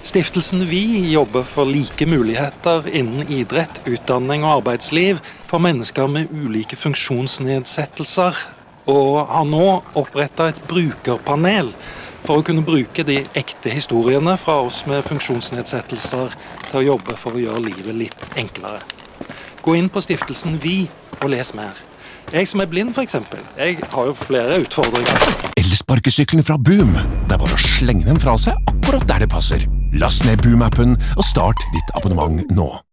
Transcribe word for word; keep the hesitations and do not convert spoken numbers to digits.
Stiftelsen Vi jobber for like muligheter innen idrett, utdanning og arbeidsliv for mennesker med ulike funksjonsnedsettelser, og har nå opprettet et brukerpanel for å kunne bruke de ekte historiene fra oss med funksjonsnedsettelser til å jobbe for å gjøre livet litt enklere. Gå inn på Stiftelsen Vi og les mer. Jeg som er blind for eksempel, jeg har jo flere utfordringer. Elsparkesykkelen fra Boom. Det er bare å slenge den fra seg akkurat der det passer. Last ned Boom-appen og start ditt abonnement nå.